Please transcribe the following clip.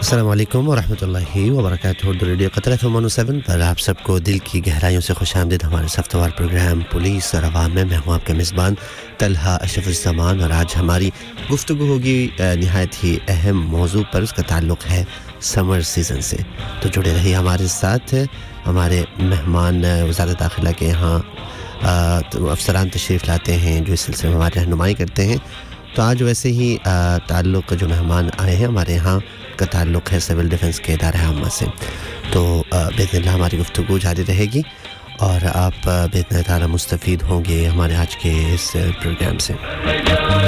अस्सलाम वालेकुम व रहमतुल्लाहि व बरकातहू। रेडियो कतरा 107 पर आप सबको दिल की गहराइयों से खुशामदीद। हमारे हफ्तेवार प्रोग्राम पुलिस और अवाम में मैं हूं आपका मेज़बान तलहा अशरफुज़्ज़मान और आज हमारी गुफ्तगू होगी निहायत ही अहम मौजू पर। उसका ताल्लुक़ है समर सीज़न से। तो जुड़े रहिए हमारे साथ। हमारे मेहमान वज़ारत दाखिला के यहाँ तो अफसरान तशरीफ़ लाते हैं जो इस सिलसिले में हमारी रहनुमाई करते हैं। तो आज वैसे ही ताल्लुक़ जो मेहमान आए हैं हमारे यहाँ का ताल्लुक़ है सिविल डिफेंस के इदारे आम्मा से। तो बिइज़्निल्लाह हमारी गुफ्तगू जारी रहेगी और आप बिइज़्निल्लाह ताला मुस्तफ़ीद होंगे हमारे आज के इस प्रोग्राम से।